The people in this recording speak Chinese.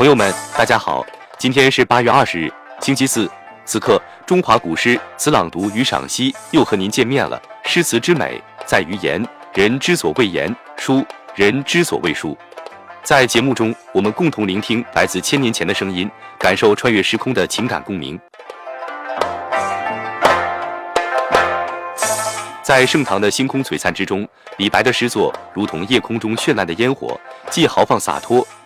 朋友们，大家好，今天是8月20日，星期四。此刻，中华古诗词朗读与赏析又和您见面了。诗词之美在于言，人之所谓言；书，人之所谓书。在节目中，我们共同聆听来自1000年前的声音，感受穿越时空的情感共鸣。在盛唐的星空璀璨之中，李白的诗作如同夜空中绚烂的烟火，既豪放洒脱，